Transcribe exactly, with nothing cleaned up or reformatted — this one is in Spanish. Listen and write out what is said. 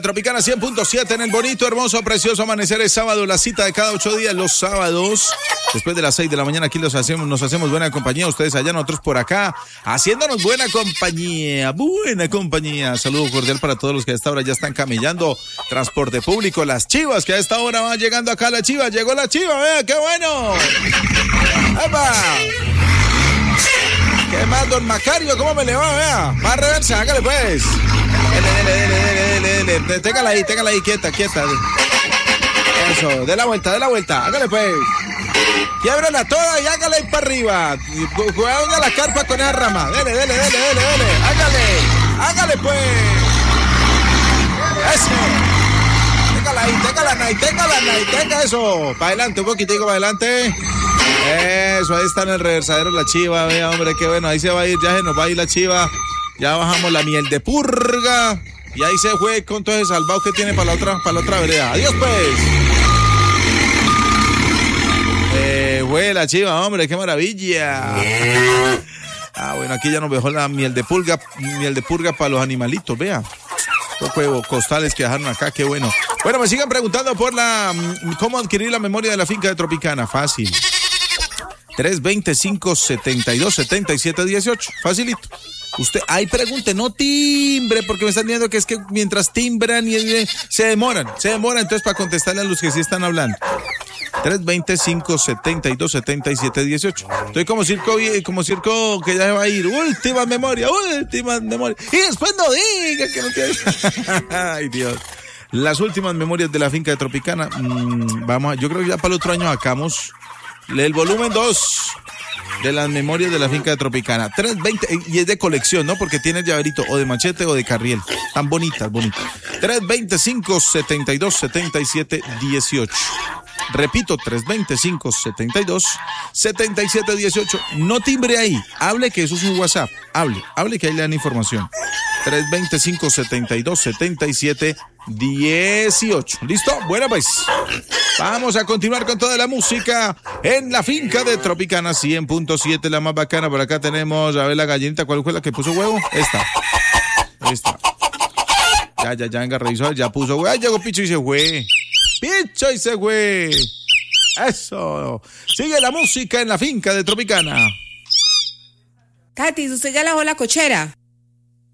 Tropicana cien punto siete en el bonito, hermoso, precioso amanecer es sábado, la cita de cada ocho días, los sábados, después de las seis de la mañana, aquí los hacemos, nos hacemos buena compañía, ustedes allá, nosotros por acá, haciéndonos buena compañía, buena compañía. Saludo cordial para todos los que a esta hora ya están camellando, transporte público, las chivas, que a esta hora van llegando acá la chiva, llegó la chiva, vea, qué bueno. ¡Epa! ¿Qué más, don Macario? ¿Cómo me le va? Vea, más reversa, hágale pues. Dele, dele, dele, dele, dele, dele. Téngala ahí, téngala ahí, quieta, quieta. Eso, dé la vuelta, dé la vuelta, hágale pues. Quiébrala toda y hágale ahí para arriba. Juega la carpa con esa rama. Dele, dele, dele, dele, dele. Hágale, hágale pues. Eso. Téngala ahí, téngala ahí, téngala ahí, tenga eso. Para adelante, un poquitico para adelante. Eso, ahí está en el reversadero la chiva, vea, hombre, qué bueno, ahí se va a ir, ya se nos va a ir la chiva, ya bajamos la miel de purga, y ahí se fue con todo ese salvado que tiene para la otra, para la otra vereda. Adiós pues. Eh, fue la chiva, hombre, qué maravilla. Ah, bueno, aquí ya nos dejó la miel de purga, miel de purga para los animalitos, vea. Huevos costales que dejaron acá, qué bueno. Bueno, me sigan preguntando por la, cómo adquirir la memoria de la finca de Tropicana, fácil. tres veinticinco, setenta y dos, setenta y siete, dieciocho. Facilito. Usted, ahí pregunte, no timbre, porque me están diciendo que es que mientras timbran y, y se demoran, se demoran, entonces para contestarle a los que sí están hablando. tres veinticinco, setenta y dos, setenta y siete, dieciocho. Estoy como circo, como circo que ya se va a ir. Última memoria, última memoria. Y después no diga que no tiene. Ay, Dios. Las últimas memorias de la finca de Tropicana. Mmm, vamos, a, yo creo que ya para el otro año sacamos el volumen dos de las memorias de la finca de Tropicana. trescientos veinte, y es de colección, ¿no? Porque tiene llaverito o de machete o de carriel. Tan bonitas, bonitas. trescientos veinticinco, setenta y dos, setenta y siete, dieciocho. Repito, trescientos veinticinco, setenta y dos, setenta y siete, dieciocho. No timbre ahí. Hable que eso es un WhatsApp. Hable, hable que ahí le dan información. trescientos veinticinco, setenta y dos, setenta y siete, dieciocho. ¿Listo? Bueno, pues vamos a continuar con toda la música en la finca de Tropicana cien punto siete, la más bacana. Por acá tenemos, a ver, la gallinita. ¿Cuál fue la que puso huevo? Esta. Esta. Ya, ya, ya, venga, revisó. Ya puso huevo. Ay, llegó Picho y se fue. Picho y se fue. Eso. Sigue la música en la finca de Tropicana. Katy, ¿usted ya lavó la cochera?